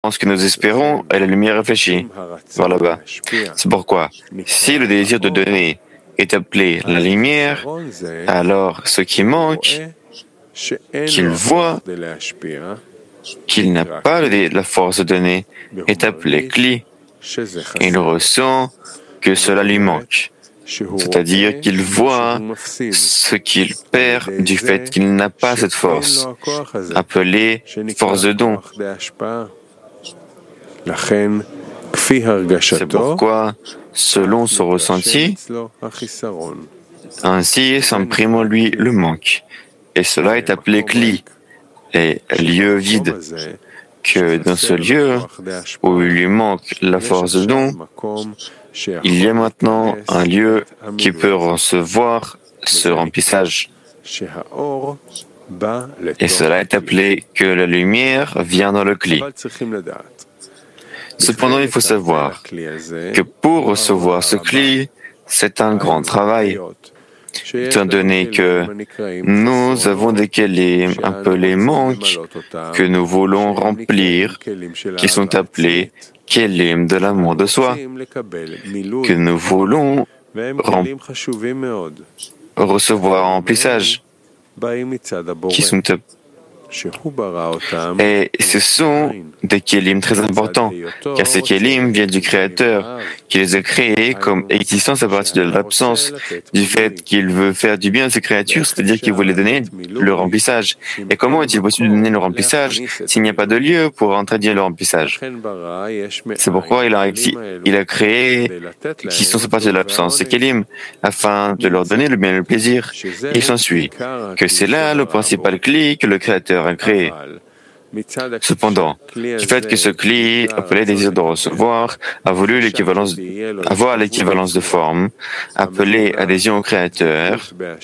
ce que nous espérons est la lumière réfléchie, vers là-bas. C'est pourquoi, si le désir de donner est appelé la lumière, alors ce qui manque, qu'il voit qu'il n'a pas la force de donner, est appelé Kli. Il ressent que cela lui manque. C'est-à-dire qu'il voit ce qu'il perd du fait qu'il n'a pas cette force, appelée force de don. C'est pourquoi, selon son ressenti, ainsi s'imprime en lui le manque. Et cela est appelé Kli, et lieu vide. Que dans ce lieu où il lui manque la force de don, il y a maintenant un lieu qui peut recevoir ce remplissage. Et cela est appelé que la lumière vient dans le Kli. Cependant, il faut savoir que pour recevoir ce Kli, c'est un grand travail. Étant donné que nous avons des kelim appelés manques que nous voulons remplir, qui sont appelés kelim de l'amour de soi, que nous voulons recevoir en remplissage, qui sont et ce sont des kelim très importants, car ces kelim viennent du Créateur, qui les a créés comme existence à partir de l'absence du fait qu'il veut faire du bien à ses créatures, c'est-à-dire qu'il veut les donner le remplissage. Et comment est-il possible de donner le remplissage s'il n'y a pas de lieu pour introduire le remplissage? C'est pourquoi il a créé l'existence à partir de l'absence, ces kelim, afin de leur donner le bien et le plaisir. Il s'ensuit que c'est là le principal Kli que le Créateur a créé. Cependant, du fait que ce Kli, appelé désir de recevoir, a voulu avoir l'équivalence de forme, appelé adhésion au Créateur,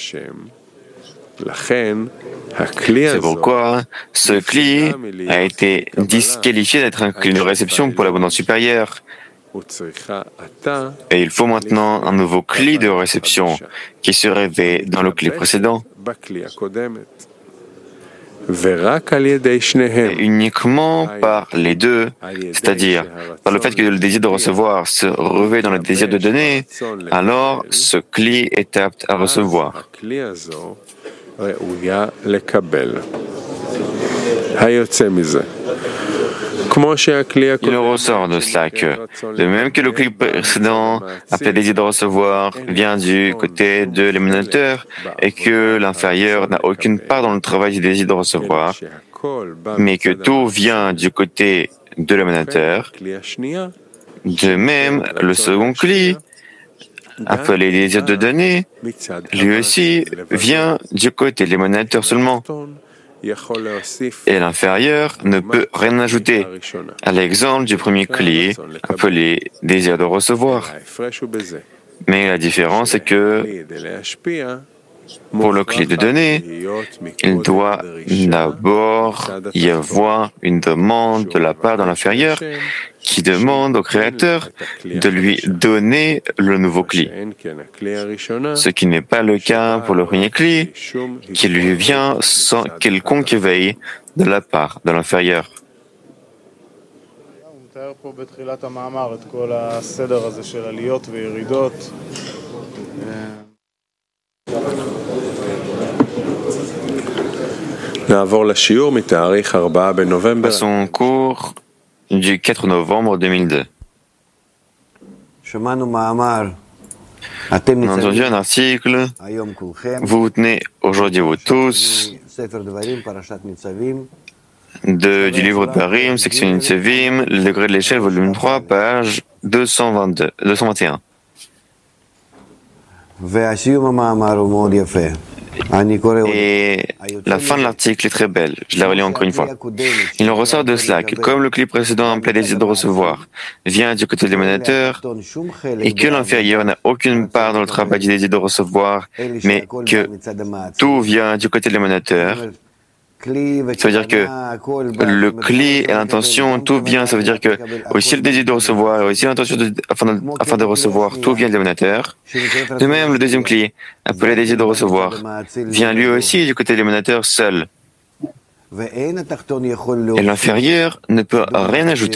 c'est pourquoi ce Kli a été disqualifié d'être un Kli de réception pour l'abondance supérieure. Et il faut maintenant un nouveau Kli de réception qui se réveille dans le Kli précédent. Et uniquement par les deux, c'est-à-dire par le fait que le désir de recevoir se revêt dans le désir de donner, alors ce Kli est apte à recevoir. Il ressort de cela que, de même que le Kli précédent, appelé désir de recevoir, vient du côté de l'émanateur et que l'inférieur n'a aucune part dans le travail du désir de recevoir, mais que tout vient du côté de l'émanateur, de même, le second Kli, appelé désir de donner, lui aussi vient du côté de l'émanateur seulement. Et l'inférieur ne peut rien ajouter, à l'exemple du premier Kli, appelé désir de recevoir. Mais la différence est que, pour le Kli de donner, il doit d'abord y avoir une demande de la part de l'inférieur qui demande au Créateur de lui donner le nouveau Kli. Ce qui n'est pas le cas pour le premier Kli, qui lui vient sans quelconque éveil de la part de l'inférieur. Passons au cours du 4 novembre 2002. On a entendu un article, vous tenez aujourd'hui vous tous, du livre de Barim, section Nitzavim, le degré de l'échelle, volume 3, page 221. Et la fin de l'article est très belle, je la relis encore une fois. Il en ressort de cela que comme le Kli précédent appelé désir de recevoir vient du côté de l'émanateur et que l'inférieur n'a aucune part dans le travail du désir de recevoir, mais que tout vient du côté de l'émanateur, ça veut dire que le Kli et l'intention, tout vient, ça veut dire que aussi le désir de recevoir, aussi l'intention afin de recevoir, tout vient de l'émanateur. De même, le deuxième Kli, appelé désir de recevoir, vient lui aussi du côté de l'émanateur seul. Et l'inférieur ne peut rien ajouter.